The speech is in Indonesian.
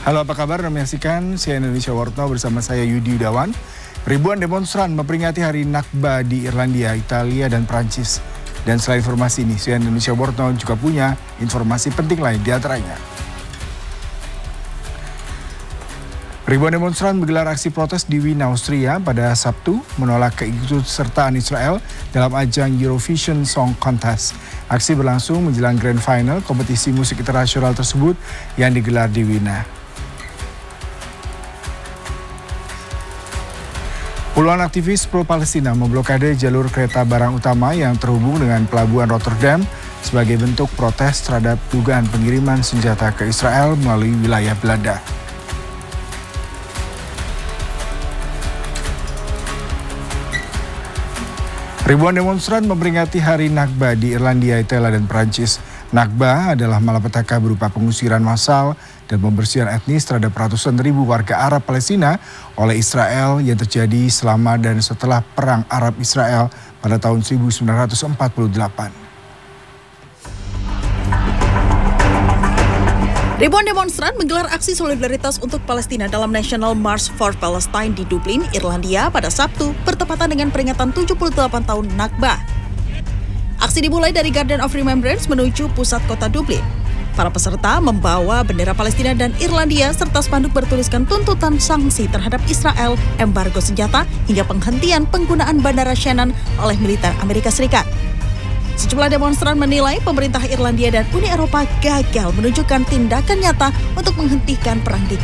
Halo, apa kabar? Menyaksikan CNN Indonesia World Now bersama saya Yudi Yudawan. Ribuan demonstran memperingati Hari Nakba di Irlandia, Italia, dan Prancis. Dan selain informasi ini, CNN Indonesia World Now juga punya informasi penting lain di antaranya. Ribuan demonstran menggelar aksi protes di Wien, Austria pada Sabtu menolak keikutsertaan Israel dalam ajang Eurovision Song Contest. Aksi berlangsung menjelang Grand Final kompetisi musik internasional tersebut yang digelar di Wina. Puluhan aktivis pro-Palestina memblokade jalur kereta barang utama yang terhubung dengan pelabuhan Rotterdam sebagai bentuk protes terhadap dugaan pengiriman senjata ke Israel melalui wilayah Belanda. Ribuan demonstran memperingati Hari Nakba di Irlandia, Italia, dan Prancis. Nakba adalah malapetaka berupa pengusiran massal dan pembersihan etnis terhadap ratusan ribu warga Arab Palestina oleh Israel yang terjadi selama dan setelah Perang Arab-Israel pada tahun 1948. Ribuan demonstran menggelar aksi solidaritas untuk Palestina dalam National March for Palestine di Dublin, Irlandia pada Sabtu, bertepatan dengan peringatan 78 tahun Nakba. Aksi dimulai dari Garden of Remembrance menuju pusat kota Dublin. Para peserta membawa bendera Palestina dan Irlandia serta spanduk bertuliskan tuntutan sanksi terhadap Israel, embargo senjata, hingga penghentian penggunaan bandara Shannon oleh militer Amerika Serikat. Sejumlah demonstran menilai pemerintah Irlandia dan Uni Eropa gagal menunjukkan tindakan nyata untuk menghentikan perang di